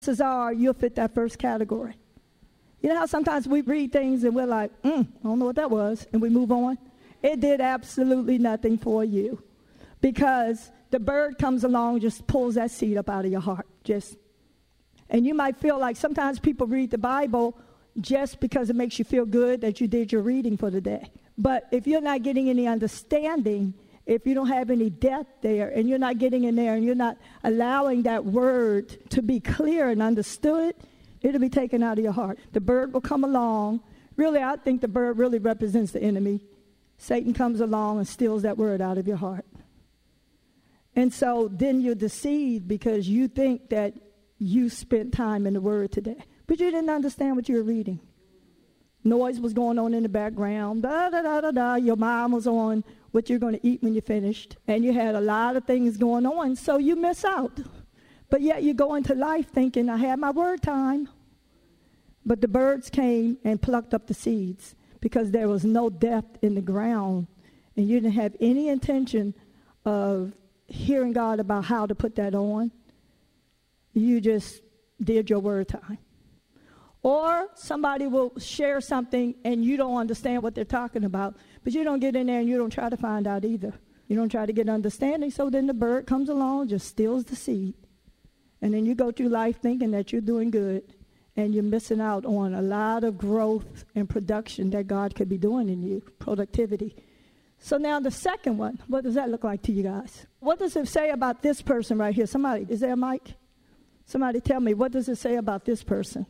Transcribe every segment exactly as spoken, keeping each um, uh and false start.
chances are you'll fit that first category. You know how sometimes we read things and we're like, mm, I don't know what that was, and we move on? It did absolutely nothing for you, because the bird comes along, just pulls that seed up out of your heart. Just, and you might feel like sometimes people read the Bible just because it makes you feel good that you did your reading for the day. But if you're not getting any understanding, if you don't have any depth there, and you're not getting in there, and you're not allowing that word to be clear and understood, it'll be taken out of your heart. The bird will come along. Really, I think the bird really represents the enemy. Satan comes along and steals that word out of your heart. And so then you're deceived because you think that you spent time in the word today. But you didn't understand what you were reading. Noise was going on in the background. Da, da, da, da, da. Your mind was on what you're going to eat when you're finished. And you had a lot of things going on, so you miss out. But yet you go into life thinking, I had my word time. But the birds came and plucked up the seeds because there was no depth in the ground. And you didn't have any intention of hearing God about how to put that on. You just did your word time. Or somebody will share something and you don't understand what they're talking about, but you don't get in there and you don't try to find out either. You don't try to get understanding, so then the bird comes along, just steals the seed. And then you go through life thinking that you're doing good, and you're missing out on a lot of growth and production that God could be doing in you, productivity. So now the second one, what does that look like to you guys? What does it say about this person right here? Somebody, is there a mic? Somebody tell me, what does it say about this person?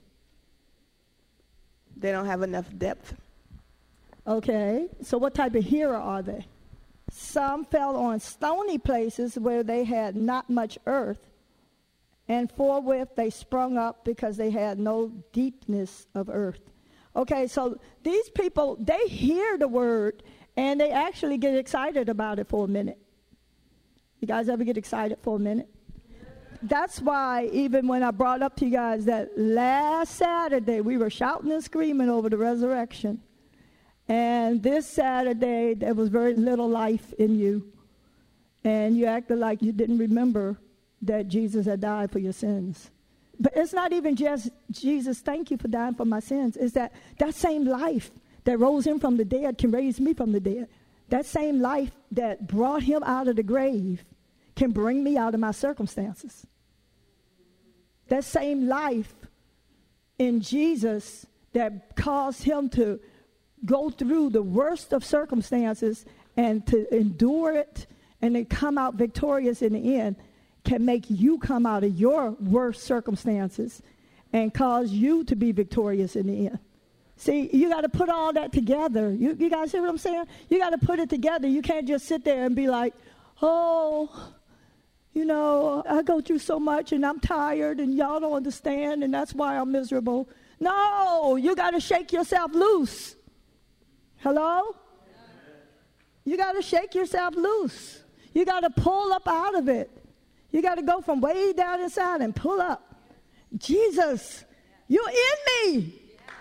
They don't have enough depth. Okay, so what type of hearer are they? Some fell on stony places where they had not much earth, and forthwith they sprung up because they had no deepness of earth. Okay, so these people, they hear the word, and they actually get excited about it for a minute. You guys ever get excited for a minute? That's why even when I brought up to you guys that last Saturday we were shouting and screaming over the resurrection. And this Saturday there was very little life in you. And you acted like you didn't remember that Jesus had died for your sins. But it's not even just, Jesus, thank you for dying for my sins. It's that that same life that rose him from the dead can raise me from the dead. That same life that brought him out of the grave can bring me out of my circumstances. That same life in Jesus that caused him to go through the worst of circumstances and to endure it and then come out victorious in the end can make you come out of your worst circumstances and cause you to be victorious in the end. See, you got to put all that together. You, you guys hear what I'm saying? You got to put it together. You can't just sit there and be like, oh, you know, I go through so much and I'm tired and y'all don't understand and that's why I'm miserable. No, you got to shake yourself loose. Hello? You got to shake yourself loose. You got to pull up out of it. You got to go from way down inside and pull up. Jesus, you're in me.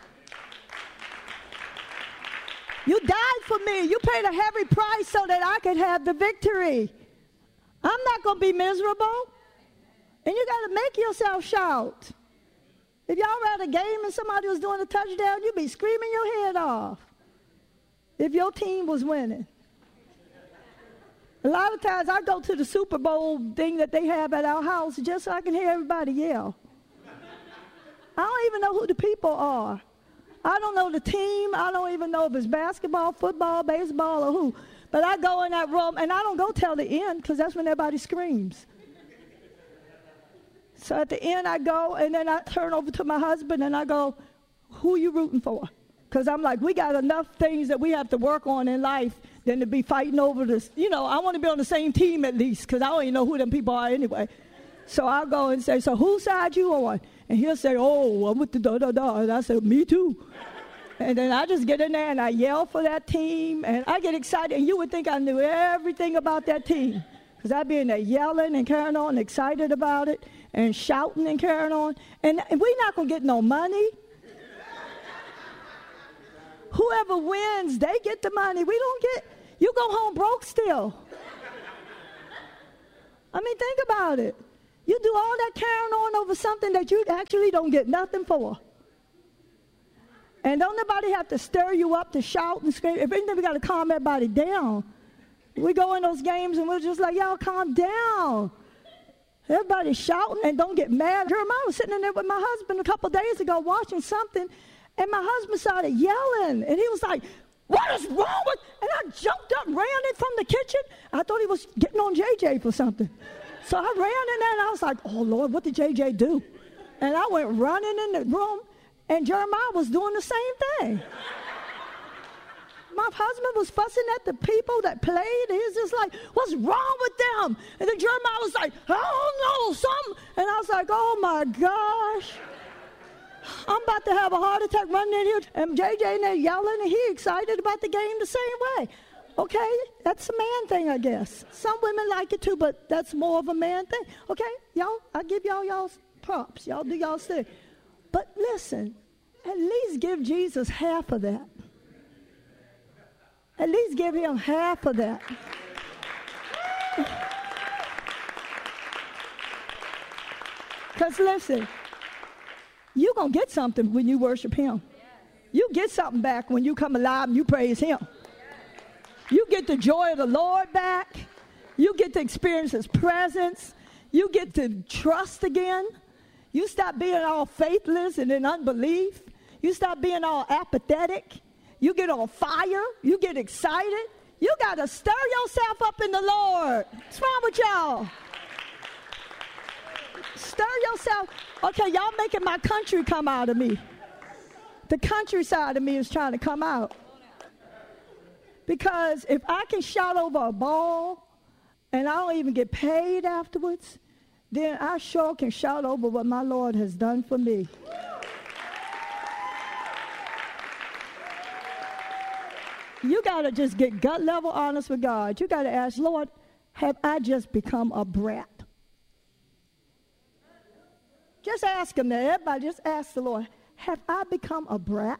You died for me. You paid a heavy price so that I could have the victory. I'm not going to be miserable. And you got to make yourself shout. If y'all were at a game and somebody was doing a touchdown, you'd be screaming your head off. If your team was winning. A lot of times I go to the Super Bowl thing that they have at our house just so I can hear everybody yell. I don't even know who the people are. I don't know the team. I don't even know if it's basketball, football, baseball, or who. But I go in that room, and I don't go till the end because that's when everybody screams. So at the end, I go, and then I turn over to my husband, and I go, who you rooting for? Because I'm like, we got enough things that we have to work on in life than to be fighting over this. You know, I want to be on the same team at least because I don't even know who them people are anyway. So I'll go and say, so whose side you on? And he'll say, oh, I'm with the da-da-da. And I said, me too. And then I just get in there and I yell for that team. And I get excited. And you would think I knew everything about that team. Because I'd be in there yelling and carrying on, excited about it, and shouting and carrying on. And we're not going to get no money. Whoever wins, they get the money. We don't get, you go home broke still. I mean, think about it. You do all that carrying on over something that you actually don't get nothing for. And don't nobody have to stir you up to shout and scream. If anything, we got to calm everybody down. We go in those games and we're just like, y'all calm down. Everybody's shouting and don't get mad. Jeremiah was sitting in there with my husband a couple of days ago watching something, and my husband started yelling. And he was like, what is wrong with? And I jumped up, ran in from the kitchen. I thought he was getting on J J for something. So I ran in there and I was like, oh, Lord, what did J J do? And I went running in the room, and Jeremiah was doing the same thing. My husband was fussing at the people that played. He was just like, what's wrong with them? And then Jeremiah was like, I don't know, something. And I was like, oh, my gosh. I'm about to have a heart attack running in here. And J J in there yelling, and he excited about the game the same way. Okay, that's a man thing, I guess. Some women like it too, but that's more of a man thing. Okay, y'all, I give y'all y'all's props. Y'all do y'all's thing. But listen, at least give Jesus half of that. At least give him half of that. Because listen, you're going to get something when you worship him. You get something back when you come alive and you praise him. You get the joy of the Lord back. You get to experience his presence. You get to trust again. You stop being all faithless and in unbelief. You stop being all apathetic. You get on fire. You get excited. You got to stir yourself up in the Lord. What's wrong with y'all? Stir yourself. Okay, y'all making my country come out of me. The countryside of me is trying to come out. Because if I can shout over a ball and I don't even get paid afterwards, then I sure can shout over what my Lord has done for me. You got to just get gut level honest with God. You got to ask, Lord, have I just become a brat? Just ask him that. Everybody just ask the Lord, have I become a brat?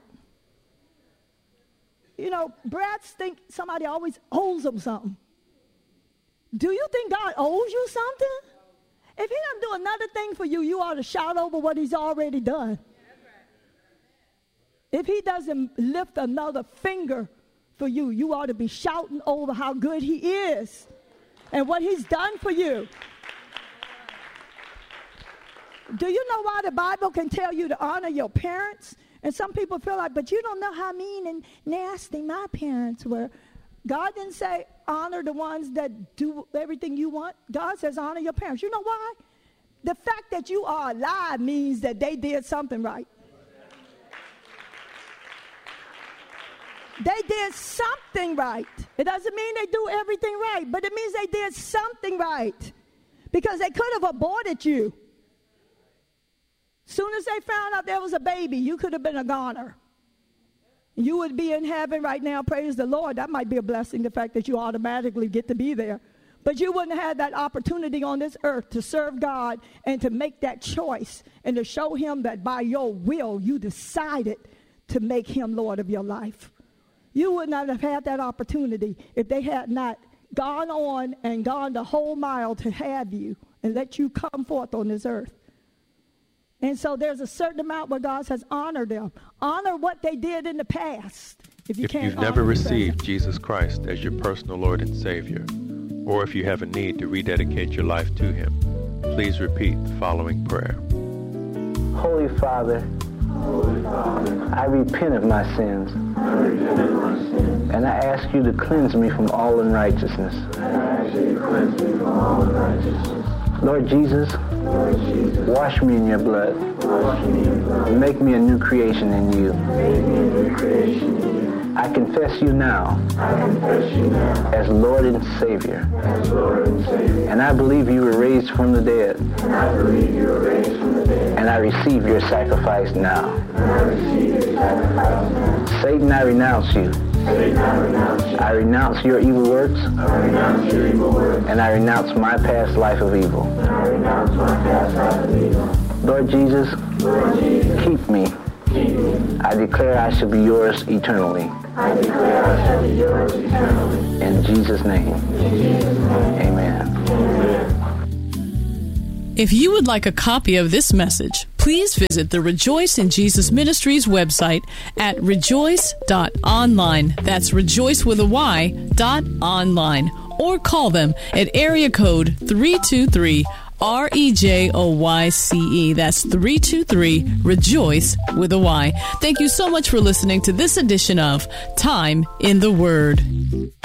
You know, brats think somebody always owes them something. Do you think God owes you something? If he doesn't do another thing for you, you ought to shout over what he's already done. If he doesn't lift another finger for you, you ought to be shouting over how good he is and what he's done for you. Do you know why the Bible can tell you to honor your parents? And some people feel like, but you don't know how mean and nasty my parents were. God didn't say honor the ones that do everything you want. God says honor your parents. You know why? The fact that you are alive means that they did something right. They did something right. It doesn't mean they do everything right, but it means they did something right. Because they could have aborted you. Soon as they found out there was a baby, you could have been a goner. You would be in heaven right now, praise the Lord. That might be a blessing, the fact that you automatically get to be there. But you wouldn't have had that opportunity on this earth to serve God and to make that choice and to show him that by your will you decided to make him Lord of your life. You would not have had that opportunity if they had not gone on and gone the whole mile to have you and let you come forth on this earth. And so there's a certain amount where God has honored them. Honor what they did in the past. If, you if can't you've never received present. Jesus Christ as your personal Lord and Savior, or if you have a need to rededicate your life to him, please repeat the following prayer. Holy Father, Holy Father, I repent of my sins, I repent of my sins, and I ask you to cleanse me from all unrighteousness. And I ask you to cleanse me from all unrighteousness. Lord Jesus, Lord Jesus, wash me in your blood. Wash me in your blood. Make me a new creation in you. Make me a new creation in you. I confess you now. I confess you now as Lord and Savior. As Lord and Savior. And I believe you were raised from the dead. And I believe you were raised from the dead. And I receive your sacrifice now. And I receive your sacrifice now. Satan, I renounce you. Satan, I renounce you. I renounce your evil works. I renounce your evil works. And I renounce my past life of evil. And I renounce my past life of evil. Lord Jesus, Lord Jesus, keep me. Keep me. I declare I shall be yours eternally. I declare I shall be yours eternally. In Jesus' name. In Jesus' name. Amen. Amen. If you would like a copy of this message, please visit the Rejoice in Jesus Ministries website at rejoice dot online. That's rejoice with a Y dot online. Or call them at area code three two three R E J O Y C E. That's three two three Rejoice with a Y. Thank you so much for listening to this edition of Time in the Word.